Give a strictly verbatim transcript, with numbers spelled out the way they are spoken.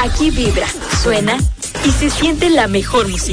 Aquí vibra, suena y se siente la mejor música.